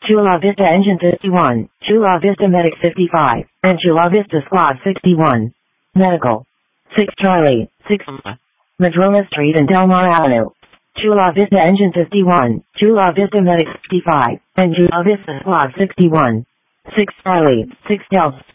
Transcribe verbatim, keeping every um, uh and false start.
Chula Vista Engine fifty-one, Chula Vista Medic fifty-five, and Chula Vista Squad sixty-one. Medical. six Charlie, six Madrona Street and Delmar Avenue. Chula Vista Engine fifty-one, Chula Vista Medic fifty-five, and Chula Vista Squad sixty-one. six Charlie, six Delta.